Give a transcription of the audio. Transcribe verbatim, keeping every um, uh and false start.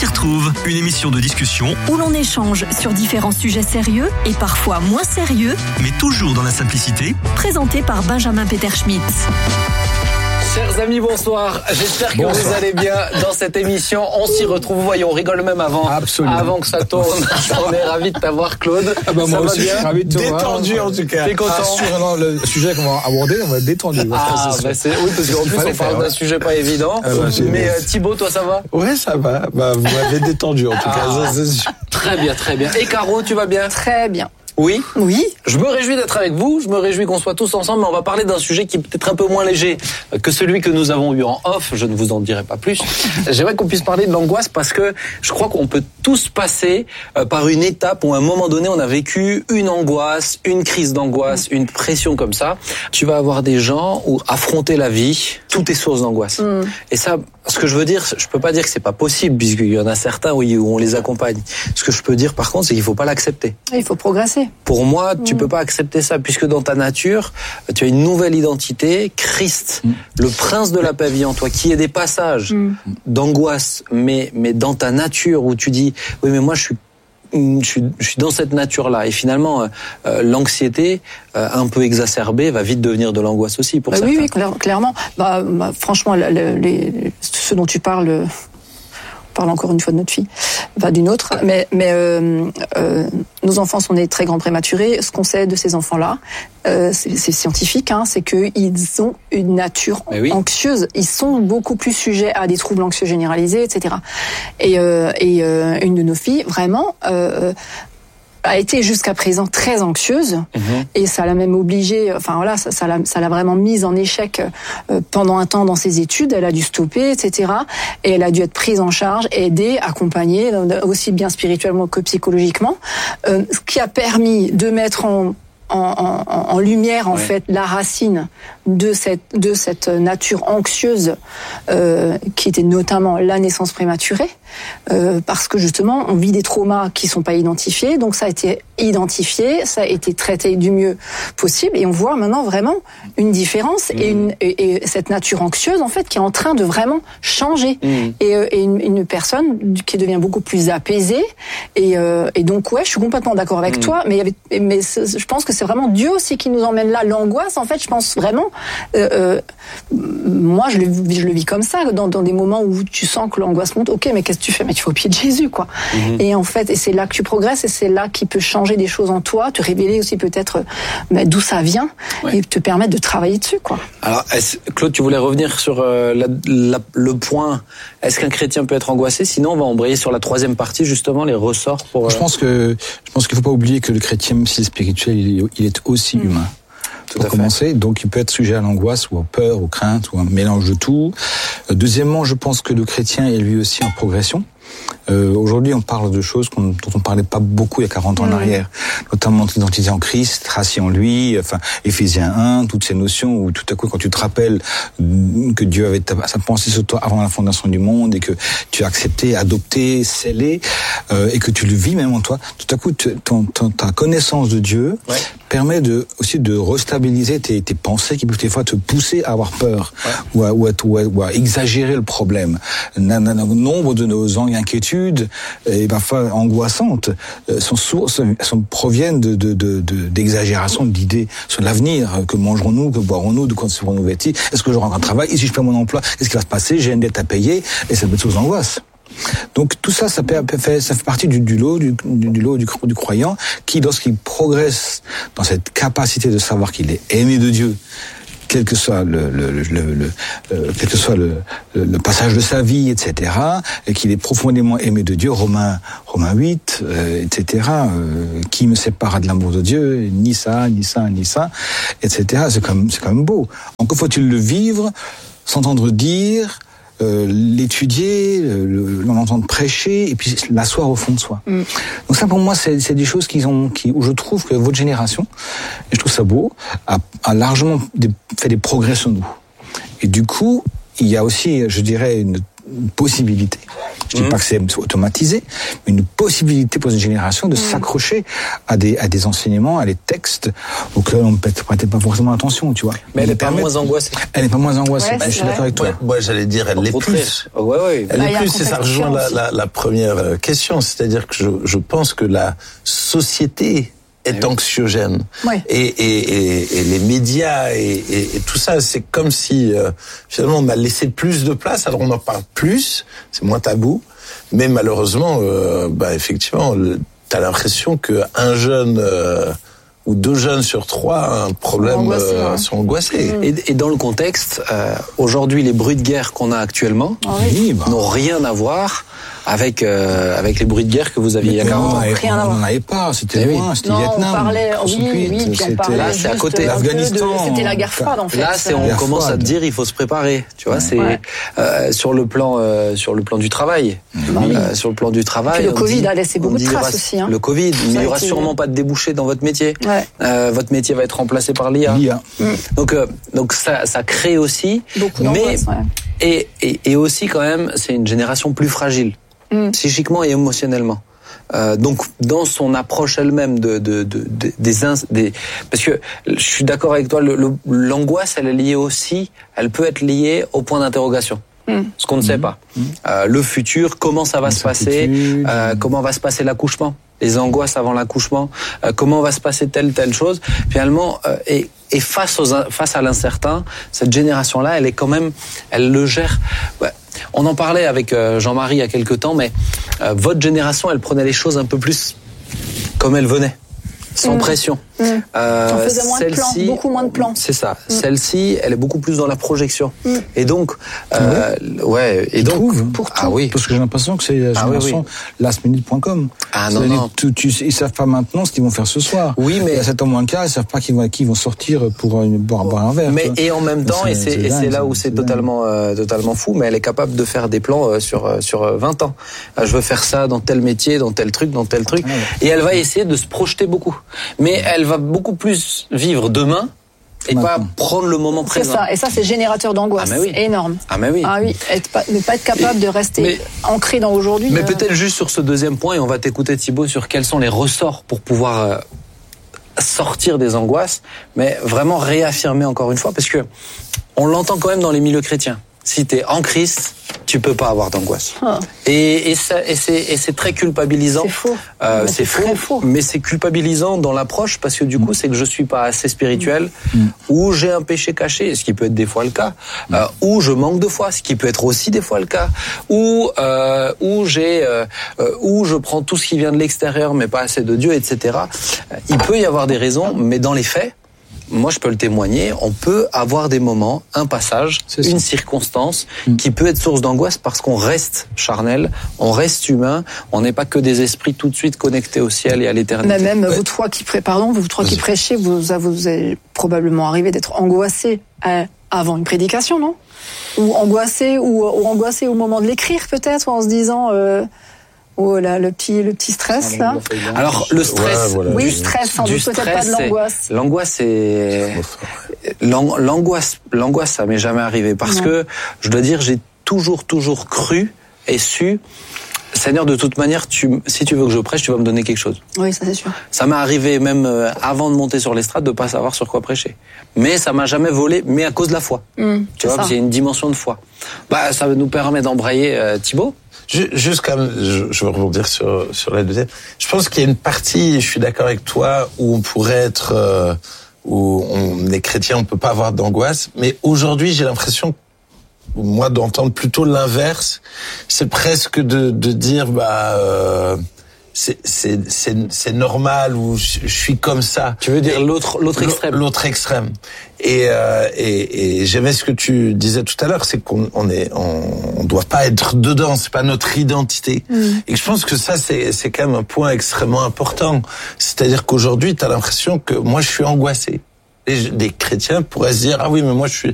s'y retrouve, une émission de discussion où l'on échange sur différents sujets sérieux et parfois moins sérieux, mais toujours dans la simplicité, présenté par Benjamin Peterschmitt. Chers amis, bonsoir. J'espère que bonsoir. Vous allez bien dans cette émission. On s'y retrouve. Vous voyez, on rigole même avant. Absolument. Avant que ça tourne. On est ravis de t'avoir, Claude. Ah bah ça moi va aussi, bien. je suis ravi de te Détendu voir. en tout cas. T'es content. Assurément, le sujet qu'on va aborder, on va être détendu. Ah, c'est bah c'est, oui, parce qu'en plus, on parle faire, d'un ouais. sujet pas évident. Ah bah, mais euh, Thibaut, toi, ça va? Ouais, ça va. Bah, vous m'avez détendu, en tout Ah. cas. Ça, c'est sûr. Très bien, très bien. Et Caro, tu vas bien? Très bien. Oui. Oui. Je me réjouis d'être avec vous, je me réjouis qu'on soit tous ensemble, mais on va parler d'un sujet qui est peut-être un peu moins léger que celui que nous avons eu en off, je ne vous en dirai pas plus. J'aimerais qu'on puisse parler de l'angoisse parce que je crois qu'on peut tous passer par une étape où à un moment donné on a vécu une angoisse, une crise d'angoisse, une pression comme ça. Tu vas avoir des gens où affronter la vie, tout est source d'angoisse. Mm. Et ça, ce que je veux dire, je peux pas dire que c'est pas possible puisqu'il y en a certains où on les accompagne. Ce que je peux dire par contre, c'est qu'il faut pas l'accepter. Il faut progresser. Pour moi, tu mmh. peux pas accepter ça, puisque dans ta nature, tu as une nouvelle identité, Christ, mmh. le prince de la paix vit en toi, qui est des passages mmh. d'angoisse, mais, mais dans ta nature, où tu dis, oui, mais moi, je suis Je suis, je suis dans cette nature-là. Et finalement, euh, l'anxiété, euh, un peu exacerbée, va vite devenir de l'angoisse aussi pour bah certains. Oui, oui, clair, clairement. Bah, bah, franchement, le, le, les, ce dont tu parles... On parle encore une fois de notre fille, pas d'une autre, mais, mais euh, euh, nos enfants sont nés très grands prématurés. Ce qu'on sait de ces enfants-là, euh, c'est, c'est scientifique, hein, c'est qu'ils ont une nature oui. anxieuse. Ils sont beaucoup plus sujets à des troubles anxieux généralisés, et cetera. Et, euh, et euh, une de nos filles, vraiment... Euh, a été jusqu'à présent très anxieuse mmh. et ça l'a même obligée, enfin voilà, ça, ça, l'a, ça l'a vraiment mise en échec euh, pendant un temps dans ses études. Elle a dû stopper, et cetera. Et elle a dû être prise en charge, aidée, accompagnée, aussi bien spirituellement que psychologiquement, euh, ce qui a permis de mettre en En, en, en lumière en ouais. fait la racine de cette de cette nature anxieuse euh, qui était notamment la naissance prématurée euh, parce que justement on vit des traumas qui sont pas identifiés, donc ça a été identifié, ça a été traité du mieux possible et on voit maintenant vraiment une différence mmh. et une et, et cette nature anxieuse en fait qui est en train de vraiment changer mmh. et, et une, une personne qui devient beaucoup plus apaisée et, euh, et donc ouais je suis complètement d'accord avec mmh. toi mais il y avait mais je pense que c'est vraiment Dieu aussi qui nous emmène là. L'angoisse, en fait, je pense vraiment... Euh, euh, moi, je le, je le vis comme ça, dans, dans des moments où tu sens que l'angoisse monte. Ok, mais qu'est-ce que tu fais? Mais tu vas au pied de Jésus, quoi. Mm-hmm. Et en fait, et c'est là que tu progresses, et c'est là qu'il peut changer des choses en toi, te révéler aussi peut-être bah, d'où ça vient, ouais. et te permettre de travailler dessus, quoi. Alors, est-ce, Claude, tu voulais revenir sur euh, la, la, le point, est-ce qu'un chrétien peut être angoissé? Sinon, on va embrayer sur la troisième partie, justement, les ressorts pour... Euh... Je pense que je pense qu'il ne faut pas oublier que le chrétien, même s'il est spirituel, il est, il est aussi mmh. humain. Tout pour à commencer, fait. Donc il peut être sujet à l'angoisse ou aux peurs, aux craintes ou un mélange de tout. Deuxièmement, je pense que le chrétien est lui aussi en progression. Euh, aujourd'hui, on parle de choses qu'on, dont on parlait pas beaucoup il y a quarante ans mmh. en arrière, notamment l'identité en Christ, tracée en lui, enfin Éphésiens un, toutes ces notions où tout à coup, quand tu te rappelles que Dieu avait sa pensée sur toi avant la fondation du monde et que tu as accepté, adopté, scellé, euh, et que tu le vis même en toi, tout à coup, tu, ton, ton, ta connaissance de Dieu ouais. permet de aussi de restabiliser tes, tes pensées qui peuvent des fois te pousser à avoir peur ouais. ou, à, ou, à, ou, à, ou à exagérer le problème. Nombre de nos inquiétudes et parfois angoissantes sont sources, sont proviennent de, de, de, de d'exagération d'idées sur l'avenir. Que mangerons-nous, que boirons-nous, de quoi serons-nous vêtis? Est-ce que j'aurai un travail? Et si je perds mon emploi, qu'est-ce qui va se passer? J'ai une dette à payer et ça peut être source d'angoisse. Donc tout ça, ça fait, ça fait partie du, du lot, du, du lot du, du croyant qui, lorsqu'il progresse dans cette capacité de savoir qu'il est aimé de Dieu, quel que soit le, le, le, le, le euh, quel que soit le, le, le passage de sa vie, et cetera, et qu'il est profondément aimé de Dieu, Romains, Romains huit, euh, et cetera. Euh, qui me séparera de l'amour de Dieu? Ni ça, ni ça, ni ça, et cetera. C'est quand même, c'est quand même beau. Encore faut-il le vivre, s'entendre dire. Euh, l'étudier, le, l'entendre prêcher, et puis l'asseoir au fond de soi. Mm. Donc ça, pour moi, c'est, c'est des choses qui ont, qui, où je trouve que votre génération, et je trouve ça beau, a, a largement des, fait des progrès sur nous. Et du coup, il y a aussi, je dirais, une, une possibilité. Je dis mmh. pas que c'est automatisé, mais une possibilité pour une génération de mmh. s'accrocher à des à des enseignements, à des textes auxquels on ne prêtait pas forcément attention, tu vois. Mais elle n'est pas moins angoissée. Elle n'est pas moins angoissée. Ouais, je suis d'accord avec toi. Ouais, moi, j'allais dire, elle l'est plus. Ouais, ouais. Elle bah, l'est plus, et ça rejoint la, la, la première question. C'est-à-dire que je, je pense que la société est anxiogène. Ouais. Et, et, et, et les médias et, et, et tout ça, c'est comme si euh, finalement on a laissé plus de place. Alors on en parle plus, c'est moins tabou, mais malheureusement, euh, bah effectivement, t'as l'impression que un jeune euh, ou deux jeunes sur trois a un problème, angoissés, euh, ouais. sont angoissés. Et, et dans le contexte, euh, aujourd'hui, les bruits de guerre qu'on a actuellement Ah oui. bah. n'ont rien à voir avec euh, avec les bruits de guerre que vous aviez il y a quarante ans. Rien à on voir. n'en avait pas, c'était Eh oui. loin, c'était Non, Vietnam. on parlait, oui, soixante-huit, oui, puis on c'était- parlait Là, c'est à juste côté. un peu de- L'Afghanistan, C'était la guerre froide, en fait. Là, c'est on Guerre commence froide. à te dire il faut se préparer. Tu vois, Ouais. c'est Ouais. euh, sur le plan euh, sur le plan du travail. Bah oui. Euh, sur le plan du travail. Puis le on Covid dit- a laissé on beaucoup de dit, il y traces aura- aussi, hein. Le Covid, mais il n'y a aura été- sûrement pas de débouchés dans votre métier. Ouais. Euh, votre métier va être remplacé par l'I A. L'I A. Donc euh, donc ça ça crée aussi. Beaucoup mais d'angoisse, ouais. et, et et aussi quand même c'est une génération plus fragile Mm. psychiquement et émotionnellement. Euh, donc dans son approche elle-même de, de, de, de des, ins, des parce que je suis d'accord avec toi, le, le, l'angoisse elle est liée aussi, elle peut être liée au point d'interrogation. Mm. Ce qu'on ne sait pas. Euh, le futur, comment ça va se passer, Incertitude. euh, comment va se passer l'accouchement, les angoisses avant l'accouchement, euh, comment va se passer telle telle chose. Finalement, euh, et, et face aux face à l'incertain, cette génération-là, elle est quand même, elle le gère. Ouais. On en parlait avec euh, Jean-Marie il y a quelques temps, mais euh, votre génération, elle prenait les choses un peu plus comme elles venaient, sans Mmh. pression. Mmh. Euh, On faisait moins de plans, celle-ci- beaucoup moins de plans. C'est ça. Mmh. Celle-ci, elle est beaucoup plus dans la projection. Mmh. Et donc, euh, ouais, et Tu donc, trouves pour tout. ah oui. Parce que j'ai l'impression que c'est la Ah oui, génération last minute point com. Ah non, C'est-à-dire non. que Tu, tu, ils savent pas maintenant ce qu'ils vont faire ce soir. Oui, mais- Et à sept heures moins quart, ils savent pas qu'ils vont, qu'ils vont sortir pour une, boire, boire un verre. Mais tu vois. et en même temps, et c'est, et dingue, c'est là où c'est dingue. totalement euh, totalement fou, mais elle est capable de faire des plans euh, sur euh, sur euh, vingt ans. Euh, je veux faire ça dans tel métier, dans tel truc, dans tel truc, Ah ouais. et elle va essayer de se projeter beaucoup. Mais elle va beaucoup plus vivre demain et pas Maintenant. prendre le moment C'est présent. ça. Et ça, c'est générateur d'angoisse. Ah, mais oui. Énorme. Ah mais oui. Ah oui. Être pas, ne pas être capable de rester Mais- ancré dans aujourd'hui. Mais euh, peut-être juste sur ce deuxième point, et on va t'écouter Thibaut sur quels sont les ressorts pour pouvoir euh, sortir des angoisses, mais vraiment réaffirmer encore une fois, parce que on l'entend quand même dans les milieux chrétiens. Si t'es en Christ, tu peux pas avoir d'angoisse. Ah. Et, et, ça, et, c'est, et c'est très culpabilisant. C'est faux. Euh, Mais c'est c'est faux, très faux. mais c'est culpabilisant dans l'approche parce que du coup, c'est que je suis pas assez spirituel, ou j'ai un péché caché, ce qui peut être des fois le cas, euh, ou je manque de foi, ce qui peut être aussi des fois le cas, ou euh, ou j'ai, euh, euh, ou je prends tout ce qui vient de l'extérieur, mais pas assez de Dieu, et cetera. Il peut y avoir des raisons, mais dans les faits. Moi, je peux le témoigner, on peut avoir des moments, un passage, C'est ça. une circonstance qui peut être source d'angoisse parce qu'on reste charnel, on reste humain, on n'est pas que des esprits tout de suite connectés au ciel et à l'éternité. Mais même vous trois qui pré- pardon, vous trois qui prêchez, vous, vous avez probablement arrivé d'être angoissé euh, avant une prédication, non? Ou angoissé, ou, ou angoissé au moment de l'écrire peut-être, en se disant euh, oh là, le petit, le petit stress là. Alors, le stress, Ouais, voilà. Oui, du- stress, sans du doute peut-être pas de stress, c'est- l'angoisse. L'angoisse, c'est l'an- l'angoisse, l'angoisse, ça m'est jamais arrivé parce Non. que je dois dire, j'ai toujours, toujours cru et su. Seigneur, de toute manière, tu, si tu veux que je prêche, tu vas me donner quelque chose. Oui, ça c'est sûr. Ça m'est arrivé même euh, avant de monter sur l'estrade de pas savoir sur quoi prêcher. Mais ça m'a jamais volé, mais à cause de la foi. Mmh, tu c'est vois, ça. parce qu'il y a une dimension de foi. Bah, ça nous permet d'embrayer euh, Thibaut. Ju- Juste comme je, je veux rebondir sur sur la deuxième. Je pense qu'il y a une partie, je suis d'accord avec toi, où on pourrait être, euh, où on est chrétien, on peut pas avoir d'angoisse. Mais aujourd'hui, j'ai l'impression, moi, d'entendre plutôt l'inverse. C'est presque de de dire bah. Euh, c'est c'est c'est c'est normal ou je, je suis comme ça. Tu veux dire l'autre l'autre extrême. L'autre extrême. Et, euh, et, et j'aimais ce que tu disais tout à l'heure, c'est qu'on on est, on, on doit pas être dedans, c'est pas notre identité. Mm. Et je pense que ça, c'est, c'est quand même un point extrêmement important. C'est-à-dire qu'aujourd'hui, t'as l'impression que moi, je suis angoissé. Les, les chrétiens pourraient se dire, ah oui, mais moi, je suis,